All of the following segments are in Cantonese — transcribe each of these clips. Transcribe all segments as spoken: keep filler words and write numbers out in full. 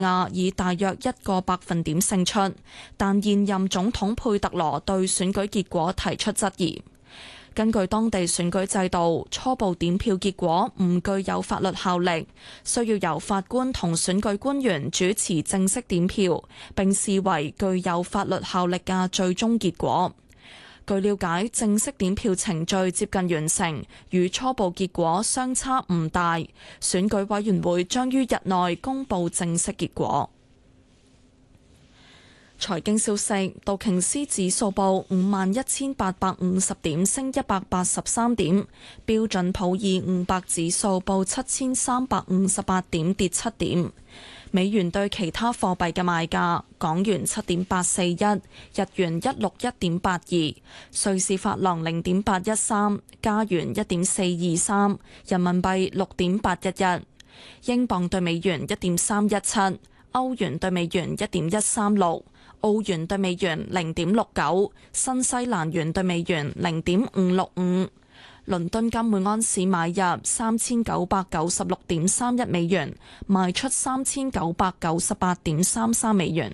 亞以大約一個百分點勝出，但現任總統佩特羅對選舉結果提出質疑。根據當地選舉制度，初步點票結果唔具有法律效力，需要由法官同選舉官員主持正式點票，並視為具有法律效力嘅最終結果。據了解，正式點票程序接近完成，與初步結果相差唔大。選舉委員會將於日內公佈正式結果。財經消息，道瓊斯指數報五萬一千八百五十點，升一百八十三點；標準普爾五百指數報七千三百五十八點，跌七點。美元對其他貨幣嘅賣價：港元七點八四一，日元一六一點八二，瑞士法郎零點八一三，加元一點四二三，人民幣六點八一一，英鎊對美元一點三一七，歐元對美元一點一三六。澳元對美元零點六九，新西蘭元對美元零點五六五。倫敦金每安士買入三千九百九十六點三一美元，賣出三千九百九十八點三三美元。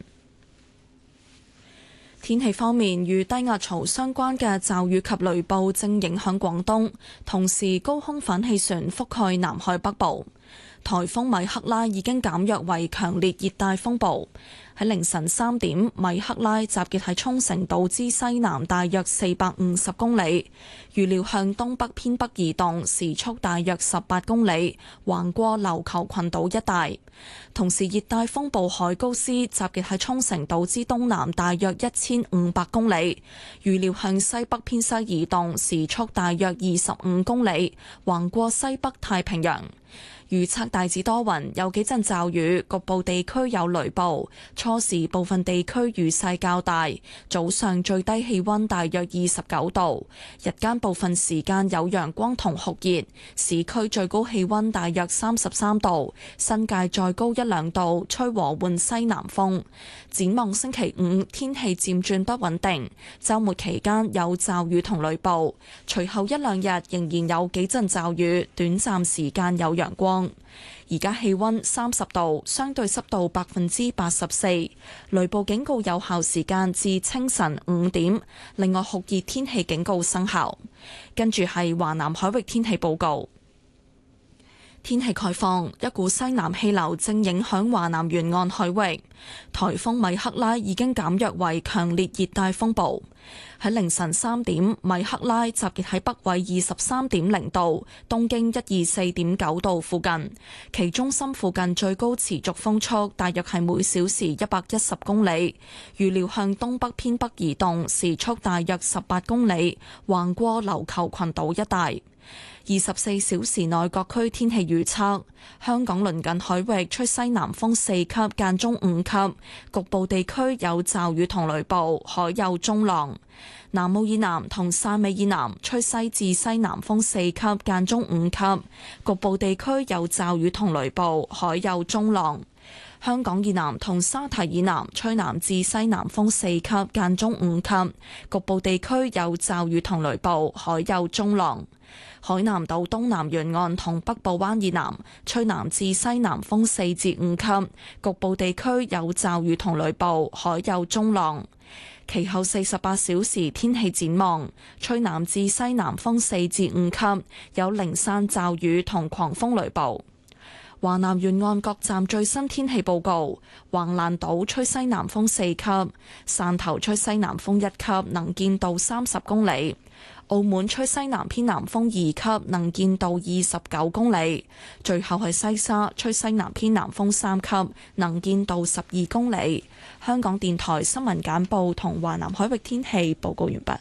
天氣方面，與低壓槽相關嘅驟雨及雷暴正影響廣東，同時高空反氣旋覆蓋南海北部。颱風米克拉已經減弱為強烈熱帶風暴。喺凌晨三點，米克拉集結喺沖繩島之西南大約四百五十公里，預料向東北偏北移動，時速大約十八公里，橫過琉球群島一帶。同時，熱帶風暴海高斯集結喺沖繩島之東南大約一千五百公里，預料向西北偏西移動，時速大約二十五公里，橫過西北太平洋。預測大致多雲，有幾陣驟雨，局部地區有雷暴。初時部分地區雨勢較大，早上最低氣溫大約二十九度，日間部分時間有陽光同酷熱，市區最高氣溫大約三十三度，新界再高一兩度，吹和緩西南風。展望星期五，天氣漸轉不穩定，週末期間有驟雨同雷暴，隨後一兩日仍然有幾陣驟雨，短暫時間有陽光。而家氣溫三十度，相對濕度百分之八十四，雷暴警告有效時間至清晨五點。另外，酷熱天氣警告生效。跟住係華南海域天氣報告。天氣概況，一股西南氣流正影響華南沿岸海域，颱風米克拉已經減弱為強烈熱帶風暴。喺凌晨三點，米克拉集結喺北緯二十三點零度、東經一二四點九度附近，其中心附近最高持續風速大約係每小時一百一十公里，預料向東北偏北移動，時速大約十八公里，橫過琉球群島一帶。二十四小時內各區天氣預測：香港鄰近海域吹西南風四級，間中五級，局部地區有驟雨同雷暴，海有中浪。南澳以南同汕尾以南吹西至西南風四級，間中五級，局部地區有驟雨同雷暴，海有中浪。香港以南同沙堤以南吹南至西南風四級，間中五級，局部地區有驟雨同雷暴，海有中浪。海南島東南沿岸同北部灣以南吹南至西南風四至五級，局部地區有驟雨同雷暴，海有中浪。其後四十八小時天氣展望，吹南至西南風四至五級，有零散驟雨同狂風雷暴。華南沿岸各站最新天氣報告：橫瀾島吹西南風四級，汕頭吹西南風一級，能見度三十公里；澳門吹西南偏南風二級，能見度二十九公里；最後係西沙吹西南偏南風三級，能見度十二公里。香港電台新聞簡報同華南海域天氣報告完畢。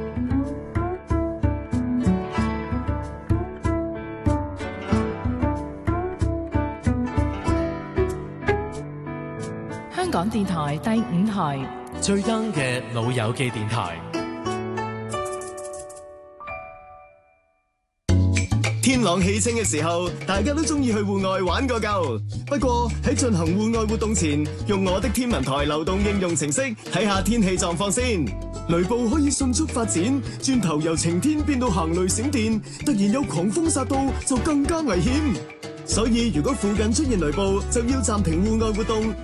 香港電台第五台最 young 嘅老友記電台。 天朗氣清嘅時候，大家都中意去戶外玩個夠。不過喺進行戶外活動前，用我的天文台流動應用程式睇下天氣狀況先。雷暴可以迅速發展，轉頭由晴天變到行雷閃電，突然有狂風殺到就更加危險。 所以如果附近出現雷暴，就要暫停戶外活動，